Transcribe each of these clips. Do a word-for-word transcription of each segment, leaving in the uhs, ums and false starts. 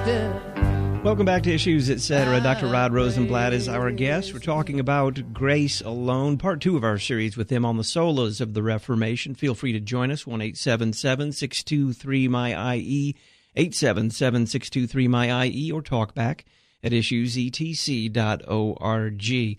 Welcome back to Issues Etc. Doctor Rod Rosenblatt is our guest. We're talking about grace alone, part two of our series with him on the solas of the Reformation. Feel free to join us, one eight seven seven, six two three, M Y I E, eight seven seven, six two three, M Y I E, or talk back at issues e t c dot org.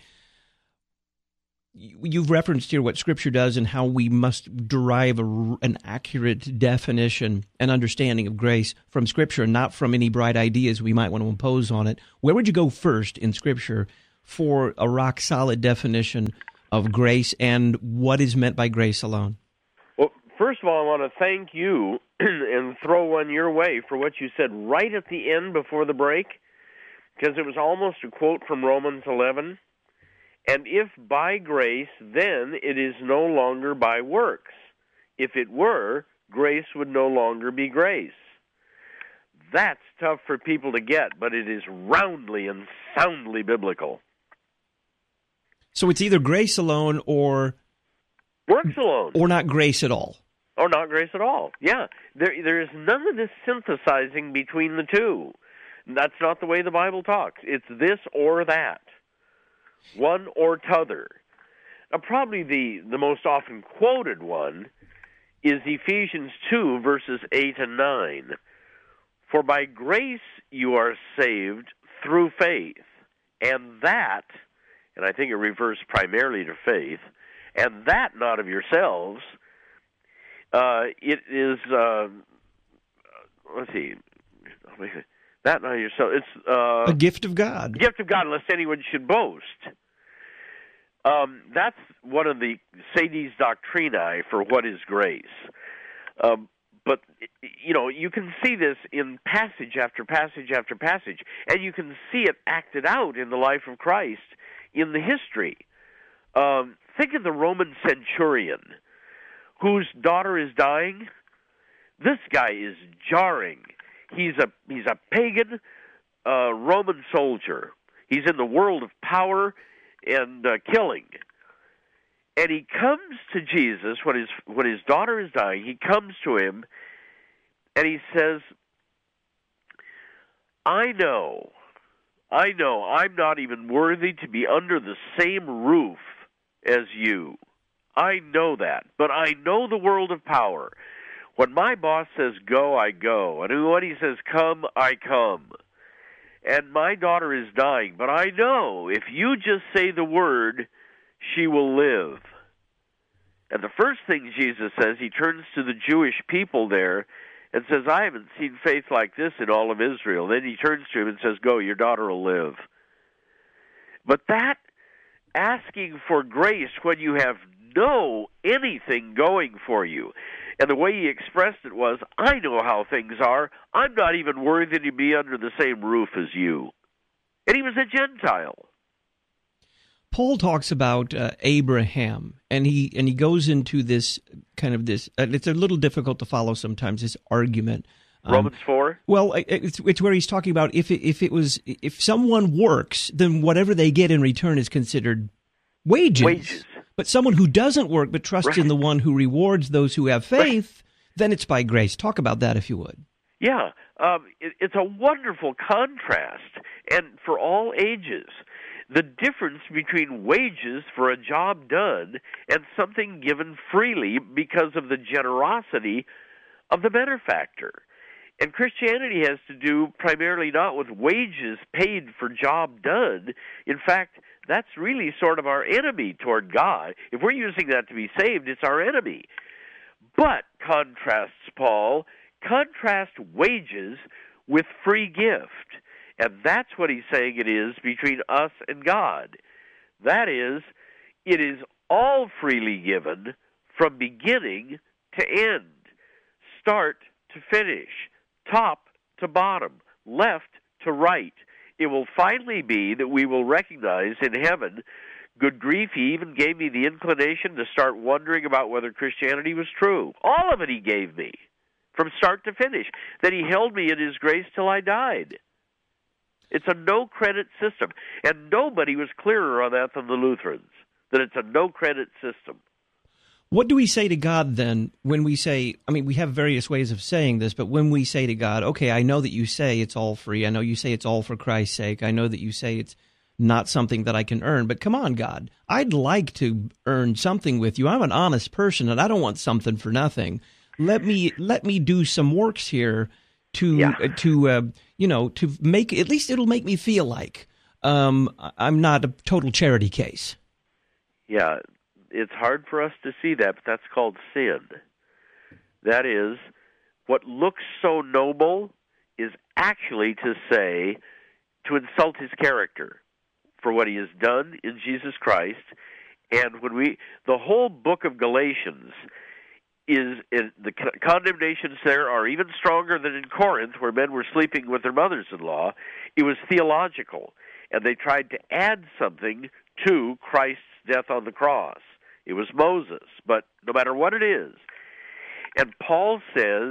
You've referenced here what Scripture does and how we must derive a, an accurate definition and understanding of grace from Scripture, and not from any bright ideas we might want to impose on it. Where would you go first in Scripture for a rock-solid definition of grace and what is meant by grace alone? Well, first of all, I want to thank you and throw one your way for what you said right at the end before the break, because it was almost a quote from Romans eleven. And if by grace, then it is no longer by works. If it were, grace would no longer be grace. That's tough for people to get, but it is roundly and soundly biblical. So it's either grace alone or works alone, or not grace at all. Or not grace at all. Yeah, there there is none of this synthesizing between the two. That's not the way the Bible talks. It's this or that. One or t'other. Now, probably the, the most often quoted one is Ephesians two, verses eight and nine. For by grace you are saved through faith, and that, and I think it refers primarily to faith, and that not of yourselves. Uh, it is, uh, let's see, that not of yourself. It's uh, a gift of God. Gift of God, lest anyone should boast. Um, that's one of the Sedis Doctrinae for what is grace. Um, but, you know, you can see this in passage after passage after passage, and you can see it acted out in the life of Christ in the history. Um, think of the Roman centurion whose daughter is dying. This guy is jarring. He's a he's a pagan uh, Roman soldier. He's in the world of power and uh, killing. And he comes to Jesus when his when his daughter is dying. He comes to him and he says, I know, I know I'm not even worthy to be under the same roof as you. I know that, but I know the world of power. When my boss says go, I go. And when he says come, I come. And my daughter is dying, but I know if you just say the word, she will live. And the first thing Jesus says, he turns to the Jewish people there and says, I haven't seen faith like this in all of Israel. Then he turns to him and says, go, your daughter will live. But that asking for grace when you have no anything going for you. And the way he expressed it was, I know how things are. I'm not even worthy to be under the same roof as you. And he was a Gentile. Paul talks about uh, Abraham, and he and he goes into this kind of this, uh, it's a little difficult to follow sometimes, this argument. Um, Romans four? Well, it's, it's where he's talking about if it, if it was, if someone works, then whatever they get in return is considered wages. Wages. But someone who doesn't work but trusts Right. in the one who rewards those who have faith, Right. then it's by grace. Talk about that if you would. Yeah, um, it, it's a wonderful contrast, and for all ages. The difference between wages for a job done and something given freely because of the generosity of the benefactor. And Christianity has to do primarily not with wages paid for job done. In fact, that's really sort of our enemy toward God. If we're using that to be saved, it's our enemy. But, contrasts Paul, contrast wages with free gift. And that's what he's saying it is between us and God. That is, it is all freely given from beginning to end, start to finish, top to bottom, left to right. It will finally be that we will recognize in heaven, good grief, he even gave me the inclination to start wondering about whether Christianity was true. All of it he gave me, from start to finish. That he held me in his grace till I died. It's a no-credit system. And nobody was clearer on that than the Lutherans, that it's a no-credit system. What do we say to God then when we say, I mean, we have various ways of saying this, but when we say to God, okay, I know that you say it's all free. I know you say it's all for Christ's sake. I know that you say it's not something that I can earn. But come on, God, I'd like to earn something with you. I'm an honest person, and I don't want something for nothing. Let me let me do some works here to Yeah. uh, to uh, you know to make at least it'll make me feel like um, I'm not a total charity case. Yeah, it's hard for us to see that, but that's called sin. That is, what looks so noble is actually to say, to insult his character for what he has done in Jesus Christ. And when we, the whole book of Galatians is, is the condemnations there are even stronger than in Corinth, where men were sleeping with their mothers-in-law. It was theological, and they tried to add something to Christ's death on the cross. It was Moses, but no matter what it is. And Paul says,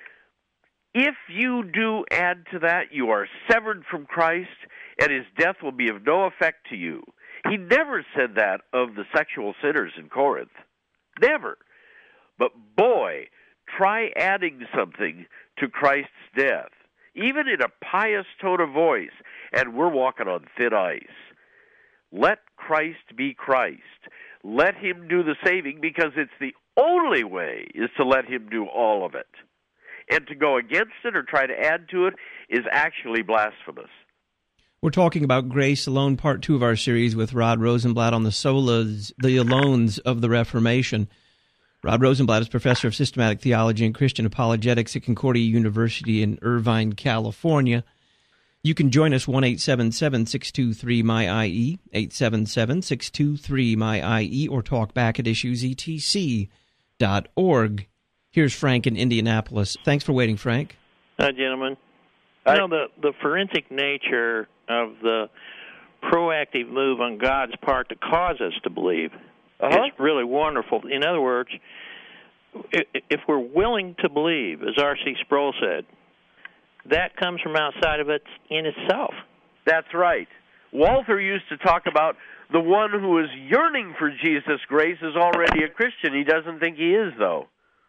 if you do add to that, you are severed from Christ, and his death will be of no effect to you. He never said that of the sexual sinners in Corinth. Never. But boy, try adding something to Christ's death, even in a pious tone of voice, and we're walking on thin ice. Let Christ be Christ. Let him do the saving, because it's the only way is to let him do all of it. And to go against it or try to add to it is actually blasphemous. We're talking about Grace Alone, part two of our series with Rod Rosenblatt on the solas, the alones of the Reformation. Rod Rosenblatt is professor of systematic theology and Christian apologetics at Concordia University in Irvine, California. You can join us, one eight seven seven, six two three, M Y I E, eight seven seven, six two three, M Y I E, or talk back at issues e t c dot org. Here's Frank in Indianapolis. Thanks for waiting, Frank. Hi, gentlemen. Hi. You know, the, the forensic nature of the proactive move on God's part to cause us to believe Uh-huh. is really wonderful. In other words, if, if we're willing to believe, as R C Sproul said, that comes from outside of it in itself. That's right. Walther used to talk about the one who is yearning for Jesus' grace is already a Christian. He doesn't think he is, though.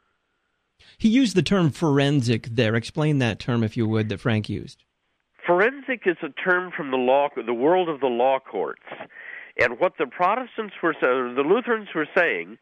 He used the term forensic there. Explain that term, if you would, that Frank used. Forensic is a term from the law, the world of the law courts. And what the Protestants were saying, the Lutherans were saying,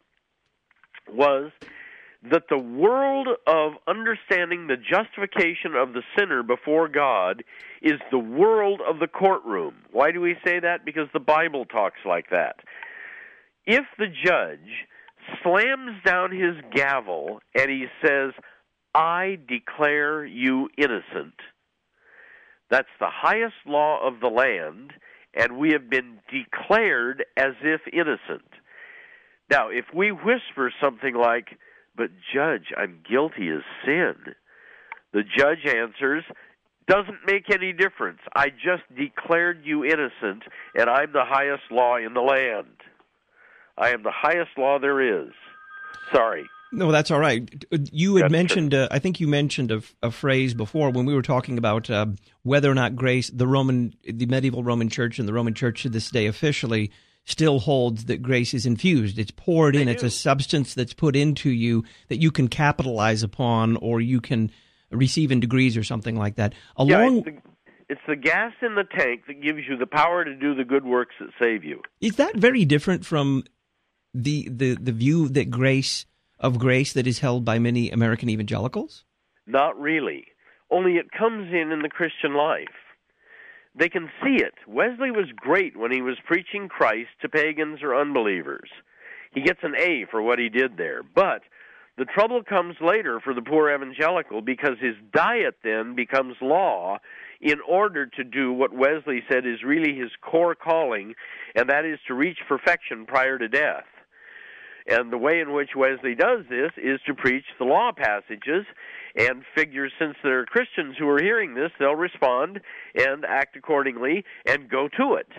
was that the world of understanding the justification of the sinner before God is the world of the courtroom. Why do we say that? Because the Bible talks like that. If the judge slams down his gavel and he says, I declare you innocent, that's the highest law of the land, and we have been declared as if innocent. Now, if we whisper something like, but judge, I'm guilty as sin, the judge answers, doesn't make any difference. I just declared you innocent, and I'm the highest law in the land. I am the highest law there is. Sorry. No, that's all right. You had That's mentioned, uh, I think you mentioned a, a phrase before when we were talking about uh, whether or not grace, the Roman, the medieval Roman Church and the Roman Church to this day officially still holds that grace is infused. It's poured in. They It's do. a substance that's put into you that you can capitalize upon, or you can receive in degrees or something like that. Yeah, Along, it's the, it's the gas in the tank that gives you the power to do the good works that save you. is that very different from the, the, the view that grace of grace that is held by many American evangelicals? Not really. Only it comes in in the Christian life. They can see it. Wesley was great when he was preaching Christ to pagans or unbelievers. He gets an A for what he did there. But the trouble comes later for the poor evangelical, because his diet then becomes law in order to do what Wesley said is really his core calling, and that is to reach perfection prior to death. And the way in which Wesley does this is to preach the law passages and figures, since there are Christians who are hearing this, they'll respond and act accordingly and go to it.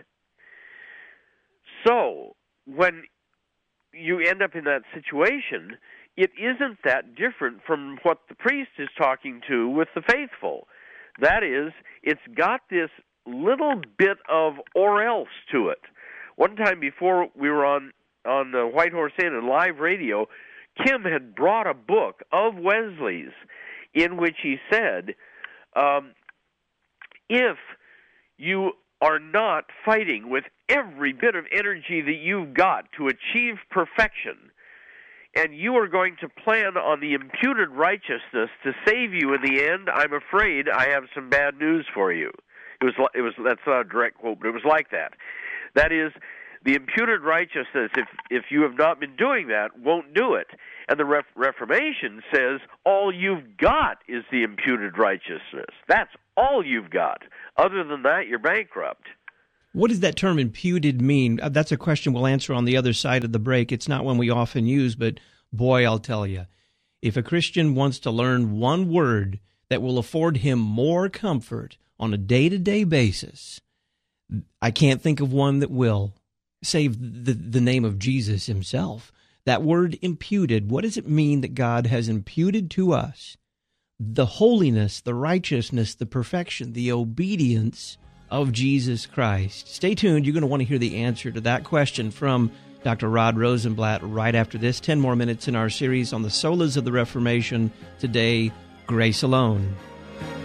So, when you end up in that situation, it isn't that different from what the priest is talking to with the faithful. That is, it's got this little bit of or else to it. One time before we were on on uh, White Horse Inn and live radio, Kim had brought a book of Wesley's in which he said, um, if you are not fighting with every bit of energy that you've got to achieve perfection, and you are going to plan on the imputed righteousness to save you in the end, I'm afraid I have some bad news for you. It was, it was, that's not a direct quote, but it was like that. That is, the imputed righteousness, if if you have not been doing that, won't do it. And the Ref- Reformation says all you've got is the imputed righteousness. That's all you've got. Other than that, you're bankrupt. What does that term imputed mean? That's a question we'll answer on the other side of the break. It's not one we often use, but boy, I'll tell you, if a Christian wants to learn one word that will afford him more comfort on a day-to-day basis, I can't think of one that will, save the, the name of Jesus himself. That word imputed, what does it mean that God has imputed to us? The holiness, the righteousness, the perfection, the obedience of Jesus Christ. Stay tuned. You're going to want to hear the answer to that question from Doctor Rod Rosenblatt right after this. Ten more minutes in our series on the solas of the Reformation. Today, Grace Alone.